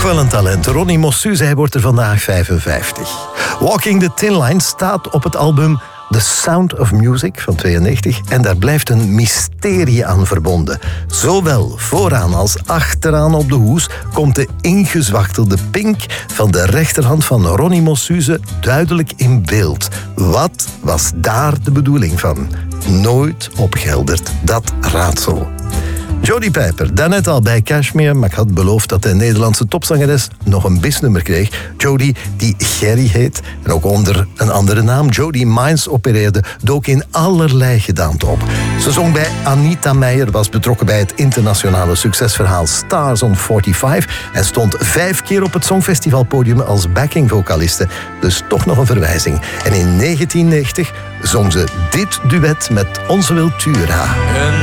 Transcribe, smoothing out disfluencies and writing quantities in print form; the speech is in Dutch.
wel een talent. Ronnie Mossuze, hij wordt er vandaag 55. Walking the Thin Line staat op het album The Sound of Music van 92 en daar blijft een mysterie aan verbonden. Zowel vooraan als achteraan op de hoes komt de ingezwachtelde pink van de rechterhand van Ronnie Mossuze duidelijk in beeld. Wat was daar de bedoeling van? Nooit opgehelderd, dat raadsel. Jody Piper, daarnet al bij Kashmir, maar ik had beloofd dat de Nederlandse topzangeres nog een bisnummer kreeg. Jody, die Gerry heet en ook onder een andere naam, Jody Mines, opereerde, dook in allerlei gedaanten op. Ze zong bij Anita Meijer, was betrokken bij het internationale succesverhaal Stars on 45 en stond 5 keer op het Songfestivalpodium als backingvocaliste. Dus toch nog een verwijzing. En in 1990 zong ze dit duet met Onze Wiltura.